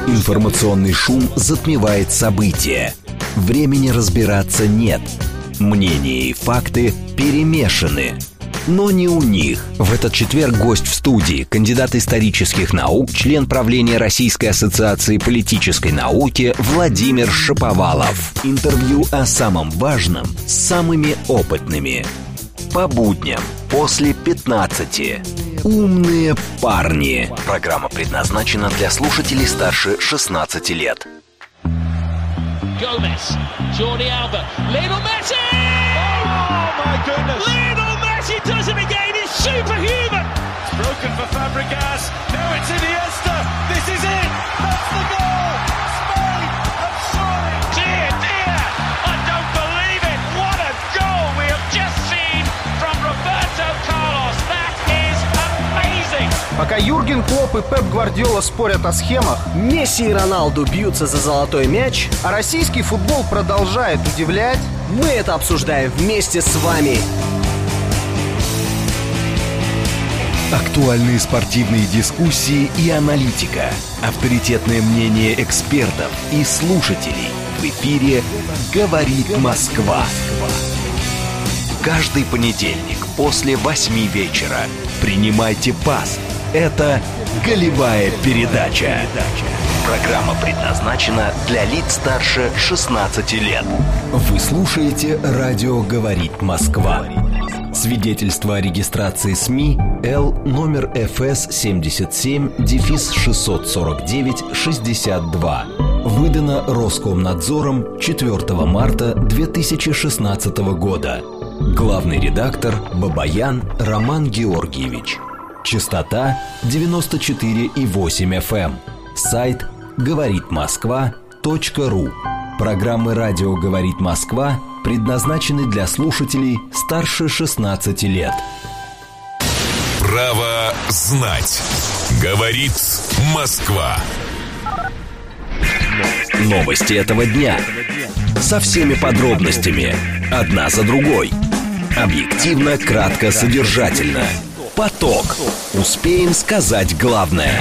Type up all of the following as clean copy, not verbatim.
Информационный шум затмевает события. Времени разбираться нет. Мнения и факты перемешаны. Но не у них. В этот четверг гость в студии, кандидат исторических наук, член правления Российской ассоциации политической науки Владимир Шаповалов. Интервью о самом важном с самыми опытными. По будням после 15. Умные парни. Программа предназначена для слушателей старше 16 лет. Gomez, Jordi Alba, Lionel Messi! Oh my goodness! Lionel Messi does it again. He's superhuman. It's broken for Fabregas. Now it's Iniesta. This is it. That's the goal. Spain have scored. Dear, dear, I don't believe it. What a goal we have just seen from Roberto Carlos. That is amazing. Пока Юрген Клопп и Пеп Гвардиола спорят о схемах, Месси и Роналду бьются за золотой мяч, а российский футбол продолжает удивлять, мы это обсуждаем вместе с вами. Актуальные спортивные дискуссии и аналитика. Авторитетное мнение экспертов и слушателей. В эфире «Говорит Москва». Каждый понедельник после 8 вечера. Принимайте пас. Это «Голевая передача». Программа предназначена для лиц старше 16 лет. Вы слушаете «Радио говорит Москва». Свидетельство о регистрации СМИ Л номер ФС 77-649-62. Выдано Роскомнадзором 4 марта 2016 года. Главный редактор Бабаян Роман Георгиевич. Частота 94,8 FM. Сайт говоритмосква.ру. Программы «Радио говорит Москва» предназначены для слушателей старше 16 лет. Право знать. Говорит Москва. Новости этого дня. Со всеми подробностями. Одна за другой. Объективно, кратко, содержательно. Поток. Успеем сказать главное.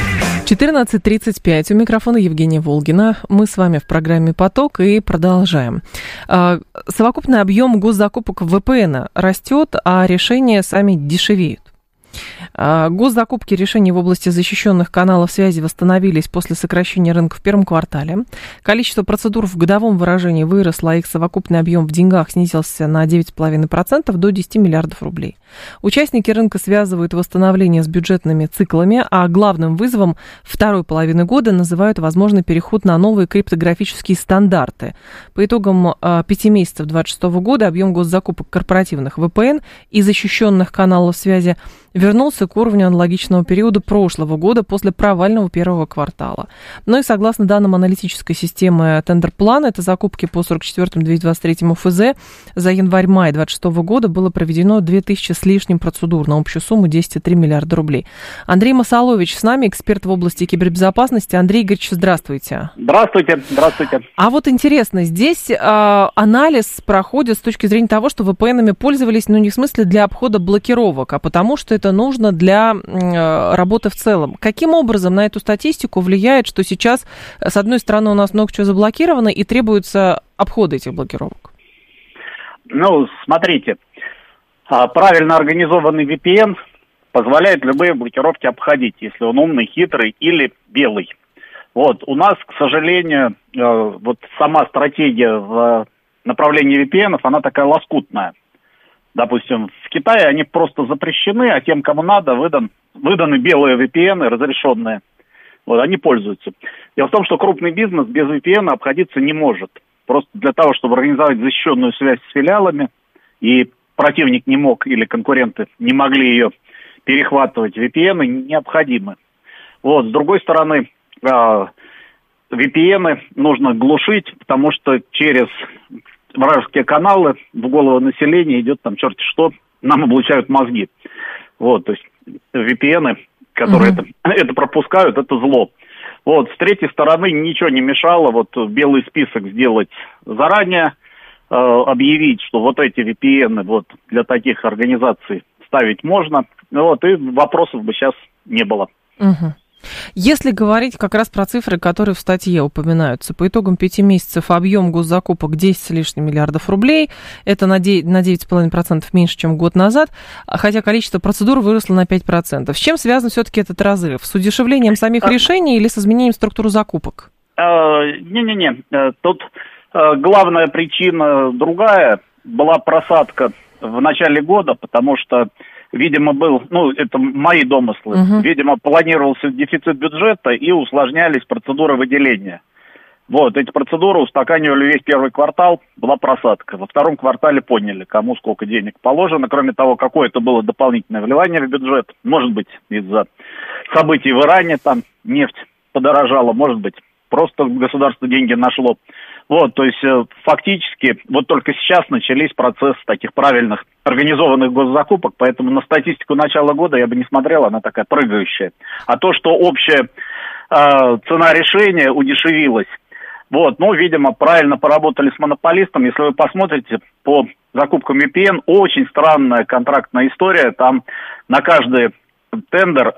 14:35. У микрофона Евгения Волгина. Мы с вами в программе «Поток» и продолжаем. Совокупный объем госзакупок ВПН растет, а решения сами дешевеют. Госзакупки решений в области защищенных каналов связи восстановились после сокращения рынка в первом квартале. Количество процедур в годовом выражении выросло, а их совокупный объем в деньгах снизился на 9,5% до 10 миллиардов рублей. Участники рынка связывают восстановление с бюджетными циклами, а главным вызовом второй половины года называют возможный переход на новые криптографические стандарты. По итогам 5 месяцев 2026 года объем госзакупок корпоративных ВПН и защищенных каналов связи вернулся к уровню аналогичного периода прошлого года после провального первого квартала. Ну и согласно данным аналитической системы Тендерплан, это закупки по 44-223 ФЗ за январь-май 2026 года было проведено 2000 с лишним процедур на общую сумму 10,3 миллиарда рублей. Андрей Масалович с нами, эксперт в области кибербезопасности. Андрей Игоревич, здравствуйте. Здравствуйте, здравствуйте. А вот интересно, здесь анализ проходит с точки зрения того, что VPN-ами пользовались, ну не в смысле для обхода блокировок, а потому что это нужно для работы в целом. Каким образом на эту статистику влияет, что сейчас, с одной стороны, у нас много чего заблокировано и требуется обхода этих блокировок? Ну, смотрите, правильно организованный VPN позволяет любые блокировки обходить, если он умный, хитрый или белый. Вот, у нас, к сожалению, вот сама стратегия в направлении VPN-ов, она такая лоскутная. Допустим, в Китае они просто запрещены, а тем, кому надо, выданы белые VPN, разрешенные. Вот, они пользуются. Дело в том, что крупный бизнес без VPN обходиться не может. Просто для того, чтобы организовать защищенную связь с филиалами, и противник не мог или конкуренты не могли ее перехватывать, VPN необходимы. Вот, с другой стороны, VPN нужно глушить, потому что через вражеские каналы в голову населения идет там черти что, нам облучают мозги. Вот, то есть VPN, которые это пропускают, это зло. Вот, с третьей стороны ничего не мешало вот белый список сделать заранее, объявить, что вот эти VPN вот для таких организаций ставить можно, вот, и вопросов бы сейчас не было. Если говорить как раз про цифры, которые в статье упоминаются, по итогам 5 месяцев объем госзакупок 10 с лишним миллиардов рублей, это на 9,5% меньше, чем год назад, хотя количество процедур выросло на 5%. С чем связан все-таки этот разрыв? С удешевлением самих решений или с изменением структуры закупок? Не-не-не, тут главная причина другая, была просадка в начале года, потому что, видимо, был, это мои домыслы, видимо, планировался дефицит бюджета и усложнялись процедуры выделения. Вот, эти процедуры устаканивали весь первый квартал, была просадка. Во втором квартале поняли, кому сколько денег положено. Кроме того, какое-то было дополнительное вливание в бюджет. Может быть, из-за событий в Иране, там нефть подорожала, может быть, просто государство деньги нашло. Вот, то есть фактически вот только сейчас начались процессы таких правильных организованных госзакупок, поэтому на статистику начала года я бы не смотрел, она такая прыгающая. А то, что общая цена решения удешевилась, вот, видимо, правильно поработали с монополистом. Если вы посмотрите по закупкам VPN, очень странная контрактная история, там на каждый тендер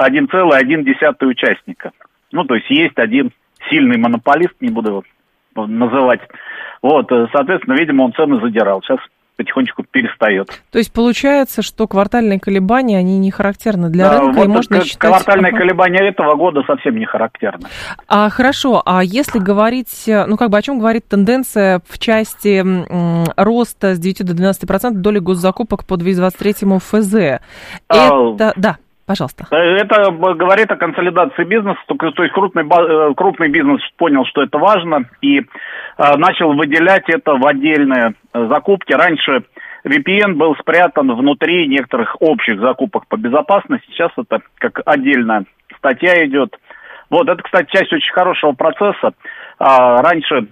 1,1 участника. То есть есть один сильный монополист, не буду его называть. Вот, соответственно, видимо, он цены задирал. Сейчас потихонечку перестает. То есть получается, что квартальные колебания, они не характерны для рынка, и можно считать... Квартальные колебания этого года совсем не характерны. Хорошо, а если говорить, о чем говорит тенденция в части роста с 9 до 12% доли госзакупок по 2023 ФЗ? Это... Да. Пожалуйста. Это говорит о консолидации бизнеса, то есть крупный бизнес понял, что это важно, и начал выделять это в отдельные закупки. Раньше VPN был спрятан внутри некоторых общих закупок по безопасности, сейчас это как отдельная статья идет. Вот, это, кстати, часть очень хорошего процесса. Раньше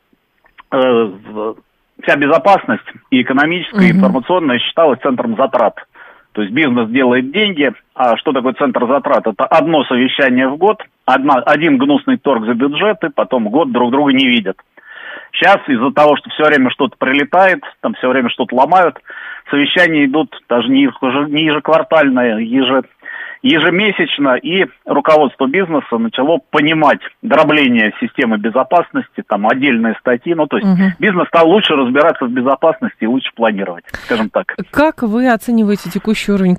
вся безопасность и экономическая, и информационная считалась центром затрат. То есть бизнес делает деньги, а что такое центр затрат? Это одно совещание в год, один гнусный торг за бюджет, и потом год друг друга не видят. Сейчас из-за того, что все время что-то прилетает, там все время что-то ломают, совещания идут даже не ежеквартально, ежемесячно, и руководство бизнеса начало понимать дробление системы безопасности, там отдельные статьи, то есть бизнес стал лучше разбираться в безопасности и лучше планировать, скажем так. Как вы оцениваете текущий уровень